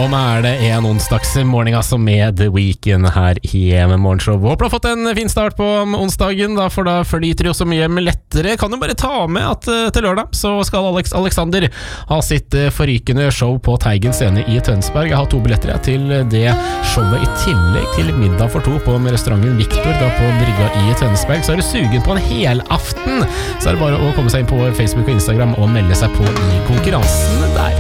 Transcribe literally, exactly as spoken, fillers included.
Nå er det en onsdagsmorgen altså med The Weeknd her i Morgenshow. Håper du har fått en fin start på onsdagen, da, for da flyter jo så mye lettere. Kan jo bare ta med at uh, til lørdag så skal Alex Alexander ha sitt uh, forrykende show på Teigen scene i Tønsberg. Jeg har to billetter jeg, til det showet i tillegg til middag for to på restauranten Victor da på Brygga i Tønsberg. Så er du sugen på en helaften, så er det bare å komme seg inn på Facebook og Instagram og melde seg på i konkurransen der.